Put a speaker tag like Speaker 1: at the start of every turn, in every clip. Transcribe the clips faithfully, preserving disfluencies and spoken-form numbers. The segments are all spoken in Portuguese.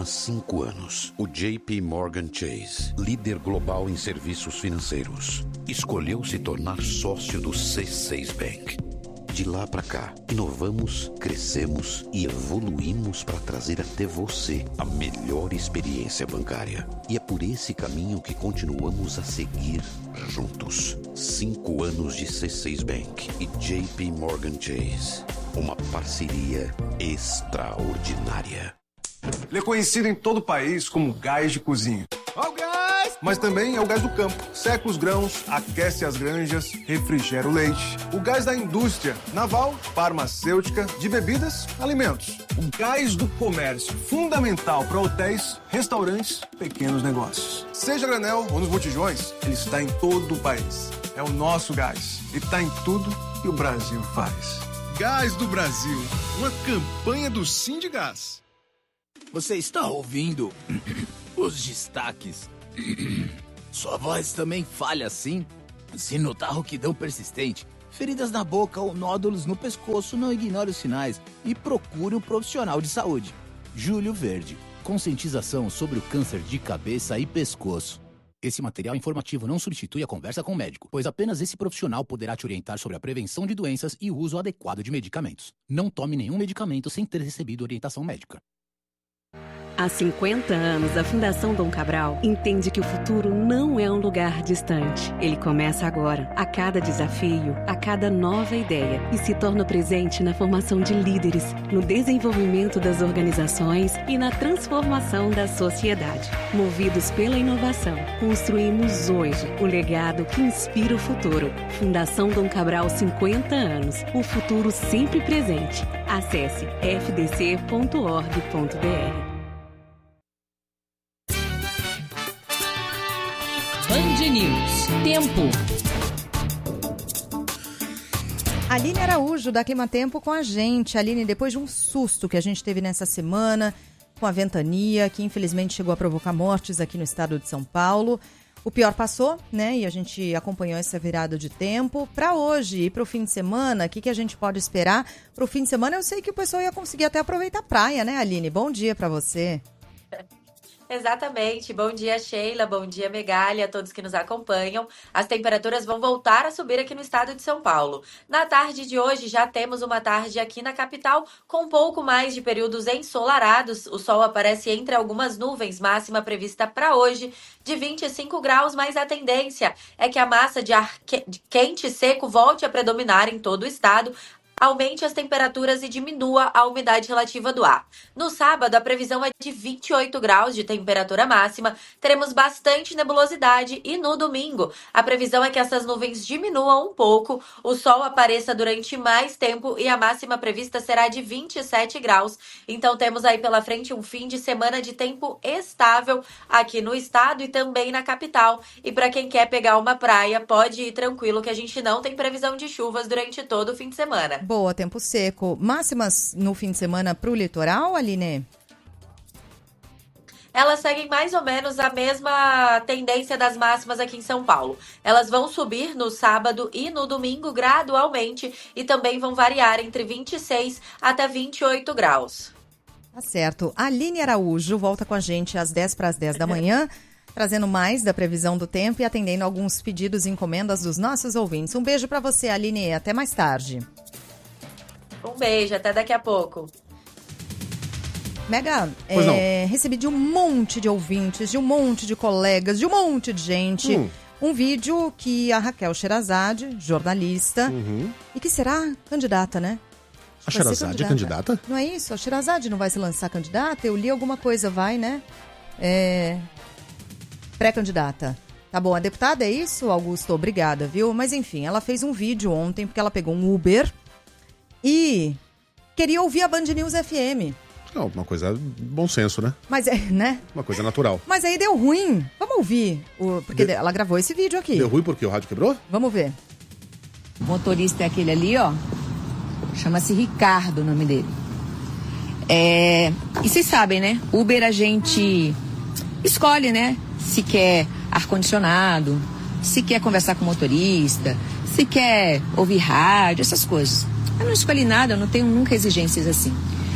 Speaker 1: Há cinco anos, o J P Morgan Chase, líder global em serviços financeiros, escolheu se tornar sócio do C seis Bank. De lá para cá, inovamos, crescemos e evoluímos para trazer até você a melhor experiência bancária. E é por esse caminho que continuamos a seguir juntos. Cinco anos de C seis Bank e J P Morgan Chase. Uma parceria extraordinária.
Speaker 2: Ele é conhecido em todo o país como gás de cozinha. Ó o gás! Mas também é o gás do campo. Seca os grãos, aquece as granjas, refrigera o leite. O gás da indústria naval, farmacêutica, de bebidas, alimentos. O gás do comércio, fundamental para hotéis, restaurantes, pequenos negócios. Seja granel ou nos botijões, ele está em todo o país. É o nosso gás. E está em tudo que o Brasil faz.
Speaker 3: Gás do Brasil, uma campanha do Sindigás.
Speaker 4: Você está ouvindo os destaques? Sua voz também falha assim? Se notar rouquidão persistente, feridas na boca ou nódulos no pescoço, não ignore os sinais e procure um profissional de saúde. Júlio Verde, conscientização sobre o câncer de cabeça e pescoço. Esse material informativo não substitui a conversa com o médico, pois apenas esse profissional poderá te orientar sobre a prevenção de doenças e o uso adequado de medicamentos. Não tome nenhum medicamento sem ter recebido orientação médica.
Speaker 5: Há cinquenta anos, a Fundação Dom Cabral entende que o futuro não é um lugar distante. Ele começa agora, a cada desafio, a cada nova ideia, e se torna presente na formação de líderes, no desenvolvimento das organizações e na transformação da sociedade. Movidos pela inovação, construímos hoje o legado que inspira o futuro. Fundação Dom Cabral, cinquenta anos. O futuro sempre presente. Acesse f d c ponto org ponto b r.
Speaker 6: Band News. Tempo.
Speaker 7: Aline Araújo, da Climatempo, com a gente. Aline, depois de um susto que a gente teve nessa semana, com a ventania, que infelizmente chegou a provocar mortes aqui no estado de São Paulo, o pior passou, né? E a gente acompanhou essa virada de tempo. Para hoje e para o fim de semana, o que, que a gente pode esperar? Para o fim de semana, eu sei que o pessoal ia conseguir até aproveitar a praia, né, Aline? Bom dia para você.
Speaker 8: Exatamente. Bom dia, Sheila. Bom dia, Megália, a todos que nos acompanham. As temperaturas vão voltar a subir aqui no estado de São Paulo. Na tarde de hoje, já temos uma tarde aqui na capital com um pouco mais de períodos ensolarados. O sol aparece entre algumas nuvens, máxima prevista para hoje de vinte e cinco graus, mas a tendência é que a massa de ar quente e seco volte a predominar em todo o estado, aumente as temperaturas e diminua a umidade relativa do ar. No sábado, a previsão é de vinte e oito graus de temperatura máxima, teremos bastante nebulosidade e no domingo, a previsão é que essas nuvens diminuam um pouco, o sol apareça durante mais tempo e a máxima prevista será de vinte e sete graus. Então temos aí pela frente um fim de semana de tempo estável aqui no estado e também na capital. E para quem quer pegar uma praia, pode ir tranquilo que a gente não tem previsão de chuvas durante todo o fim de semana.
Speaker 7: Boa, tempo seco. Máximas no fim de semana para o litoral, Aline?
Speaker 8: Elas seguem mais ou menos a mesma tendência das máximas aqui em São Paulo. Elas vão subir no sábado e no domingo gradualmente e também vão variar entre vinte e seis até vinte e oito graus.
Speaker 7: Tá certo. Aline Araújo volta com a gente às dez para as dez da manhã, trazendo mais da previsão do tempo e atendendo alguns pedidos e encomendas dos nossos ouvintes. Um beijo para você, Aline. Até mais tarde.
Speaker 8: Um beijo, até daqui a pouco.
Speaker 7: Mega, é, recebi de um monte de ouvintes, de um monte de colegas, de um monte de gente, hum. um vídeo que a Raquel Sherazade, jornalista, uhum. e que será candidata, né?
Speaker 9: A Sherazade é candidata?
Speaker 7: Não é isso? A Sherazade não vai se lançar candidata? Eu li alguma coisa, vai, né? É... Pré-candidata. Tá bom, a deputada é isso, Augusto? Obrigada, viu? Mas enfim, ela fez um vídeo ontem, porque ela pegou um Uber e queria ouvir a Band News F M.
Speaker 9: Não, uma coisa bom senso, né?
Speaker 7: Mas é, né?
Speaker 9: Uma coisa natural.
Speaker 7: Mas aí deu ruim. Vamos ouvir, o, porque de... ela gravou esse vídeo aqui.
Speaker 9: Deu ruim porque o rádio quebrou?
Speaker 7: Vamos ver.
Speaker 10: O motorista é aquele ali, ó. Chama-se Ricardo o nome dele. É... E vocês sabem, né? Uber a gente escolhe, né? Se quer ar-condicionado, se quer conversar com o motorista, se quer ouvir rádio, essas coisas. Eu não escolhi nada, eu não tenho nunca exigências assim.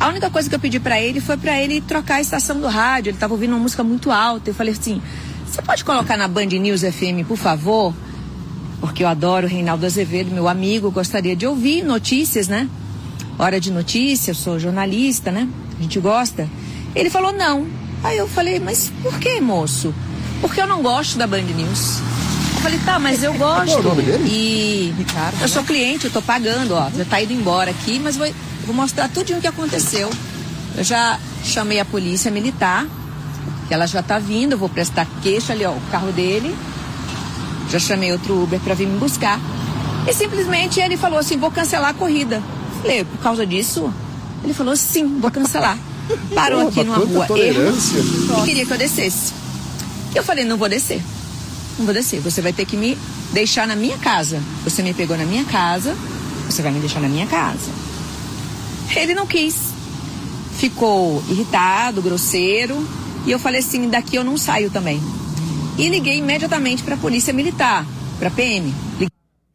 Speaker 10: A única coisa que eu pedi pra ele foi pra ele trocar a estação do rádio. Ele tava ouvindo uma música muito alta. Eu falei assim, você pode colocar na Band News F M, por favor? Porque eu adoro o Reinaldo Azevedo, meu amigo, gostaria de ouvir notícias, né? Hora de notícias, eu sou jornalista, né? A gente gosta. Ele falou não. Aí eu falei, mas por que, moço? Porque eu não gosto da Band News. Eu falei, tá, mas eu gosto.
Speaker 9: Qual é o nome dele?
Speaker 10: E
Speaker 7: Ricardo,
Speaker 10: eu sou
Speaker 7: né?
Speaker 10: cliente, eu tô pagando, ó. Já tá indo embora aqui, mas vou, vou mostrar tudinho o que aconteceu. Eu já chamei a polícia militar, que ela já tá vindo, eu vou prestar queixa ali, ó, o carro dele. Já chamei outro Uber pra vir me buscar. E simplesmente ele falou assim, vou cancelar a corrida. Falei, por causa disso? Ele falou, sim, vou cancelar. Parou aqui numa rua
Speaker 9: tolerância.
Speaker 10: erro, e queria que eu descesse. E eu falei, não vou descer. Não vou descer. Você vai ter que me deixar na minha casa. Você me pegou na minha casa, você vai me deixar na minha casa. Ele não quis. Ficou irritado, grosseiro. E eu falei assim, daqui eu não saio também. E liguei imediatamente para a polícia militar, para a P M. Liguei...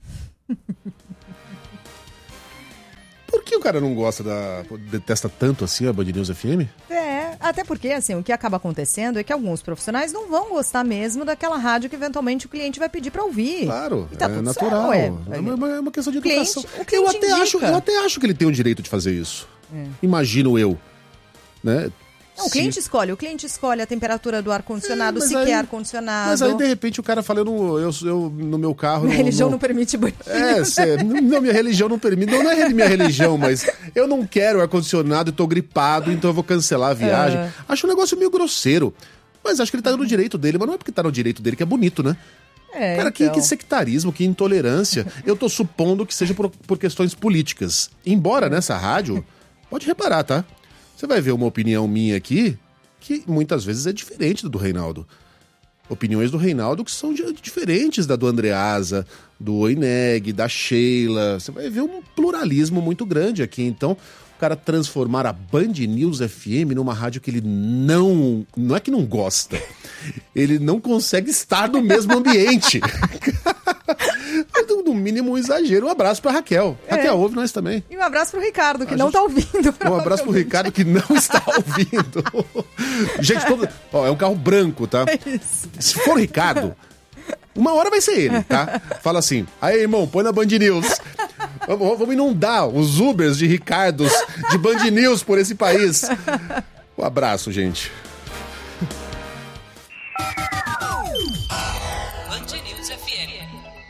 Speaker 9: Por que o cara não gosta da... detesta tanto assim a Band News F M?
Speaker 7: É, até porque, assim, o que acaba acontecendo é que alguns profissionais não vão gostar mesmo daquela rádio que eventualmente o cliente vai pedir pra ouvir.
Speaker 9: Claro,
Speaker 7: e tá
Speaker 9: é
Speaker 7: tudo
Speaker 9: natural.
Speaker 7: certo,
Speaker 9: é, uma, é uma questão de
Speaker 7: cliente,
Speaker 9: educação.
Speaker 7: o cliente
Speaker 9: eu, até
Speaker 7: indica.
Speaker 9: acho, eu até acho que ele tem o direito de fazer isso.
Speaker 7: É.
Speaker 9: Imagino eu. Né?
Speaker 7: Não, o cliente escolhe, o cliente escolhe a temperatura do ar-condicionado,
Speaker 9: É,
Speaker 7: se
Speaker 9: mas
Speaker 7: quer
Speaker 9: aí-
Speaker 7: ar-condicionado.
Speaker 9: Mas aí, de repente, o cara fala, eu, não, eu, eu no meu carro...
Speaker 7: Minha
Speaker 9: não-
Speaker 7: religião
Speaker 9: não-
Speaker 7: não permite banheiro.
Speaker 9: É, cê, não, minha religião não permite. Não, não é minha religião, mas eu não quero ar-condicionado e tô gripado, então eu vou cancelar a viagem.
Speaker 7: É.
Speaker 9: Acho um negócio meio grosseiro. Mas acho que ele tá no direito dele, mas não é porque tá no direito dele que é bonito, né?
Speaker 7: É,
Speaker 9: Cara, que,
Speaker 7: então.
Speaker 9: que sectarismo, que intolerância. Eu tô supondo que seja por, por questões políticas. Embora nessa rádio, pode reparar, tá? Você vai ver uma opinião minha aqui, que muitas vezes é diferente do do Reinaldo. Opiniões do Reinaldo que são de- diferentes da do Andreasa, do Oineg, da Sheila. Você vai ver um pluralismo muito grande aqui. Então, o cara transformar a Band News F M numa rádio que ele não... Não é que não gosta. Ele não consegue estar no mesmo ambiente. No mínimo um exagero. Um abraço pra Raquel.
Speaker 7: É.
Speaker 9: Raquel, ouve nós também.
Speaker 7: E um abraço pro Ricardo, que
Speaker 9: A
Speaker 7: não
Speaker 9: gente-
Speaker 7: tá ouvindo.
Speaker 9: Um abraço pro Ricardo que não está ouvindo. Gente, todo... Ó, é um carro branco, tá?
Speaker 7: Isso.
Speaker 9: Se for o Ricardo, uma hora vai ser ele, tá? Fala assim, aí irmão, põe na Band News. Vamos, vamos inundar os Ubers de Ricardos, de Band News por esse país. Um abraço, gente.
Speaker 6: Band News F M.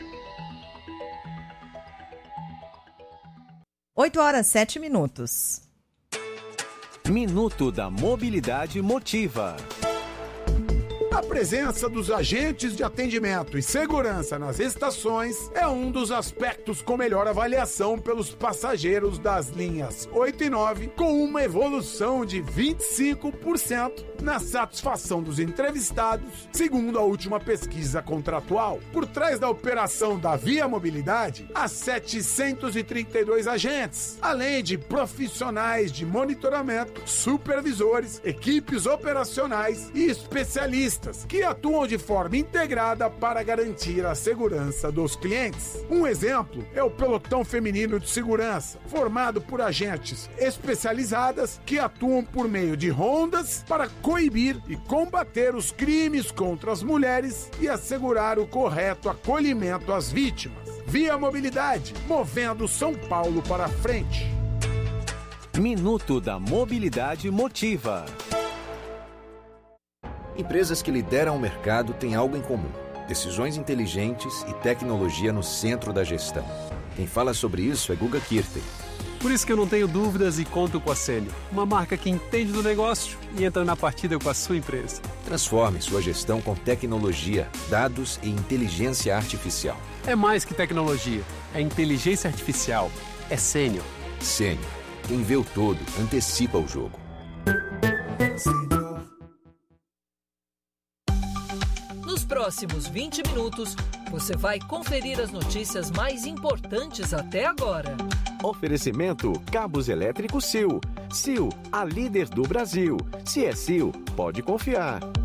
Speaker 7: oito horas, sete minutos.
Speaker 11: Minuto da Mobilidade Motiva.
Speaker 12: A presença dos agentes de atendimento e segurança nas estações é um dos aspectos com melhor avaliação pelos passageiros das linhas oito e nove, com uma evolução de vinte e cinco por cento na satisfação dos entrevistados, segundo a última pesquisa contratual. Por trás da operação da Via Mobilidade, há setecentos e trinta e dois agentes, além de profissionais de monitoramento, supervisores, equipes operacionais e especialistas que atuam de forma integrada para garantir a segurança dos clientes. Um exemplo é o pelotão feminino de segurança, formado por agentes especializadas que atuam por meio de rondas para coibir e combater os crimes contra as mulheres e assegurar o correto acolhimento às vítimas. Via Mobilidade, movendo São Paulo para frente.
Speaker 11: Minuto da Mobilidade Motiva.
Speaker 13: Empresas que lideram o mercado têm algo em comum: decisões inteligentes e tecnologia no centro da gestão. Quem fala sobre isso é Guga Kirten.
Speaker 14: Por isso que eu não tenho dúvidas e conto com a Sênior, uma marca que entende do negócio e entra na partida com a sua empresa.
Speaker 13: Transforme sua gestão com tecnologia, dados e inteligência artificial.
Speaker 14: É mais que tecnologia, é inteligência artificial, é Sênior.
Speaker 13: Sênior. Quem vê o todo, antecipa o jogo.
Speaker 6: Nos próximos vinte minutos, você vai conferir as notícias mais importantes até agora.
Speaker 11: Oferecimento Cabos Elétricos Sil. Sil, a líder do Brasil. Se é Sil, pode confiar.